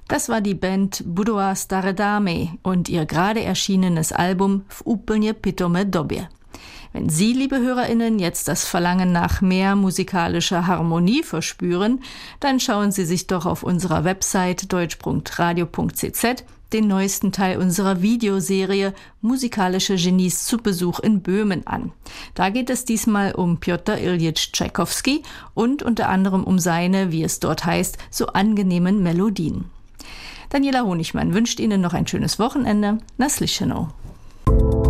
Das war die Band Budova Stare Dame und ihr gerade erschienenes Album V úplně pitome době. Wenn Sie, liebe HörerInnen, jetzt das Verlangen nach mehr musikalischer Harmonie verspüren, dann schauen Sie sich doch auf unserer Website deutsch.radio.cz den neuesten Teil unserer Videoserie Musikalische Genies zu Besuch in Böhmen an. Da geht es diesmal um Pjotr Iljitsch Tschaikowski und unter anderem um seine, wie es dort heißt, so angenehmen Melodien. Daniela Honigmann wünscht Ihnen noch ein schönes Wochenende. Na slyšenou.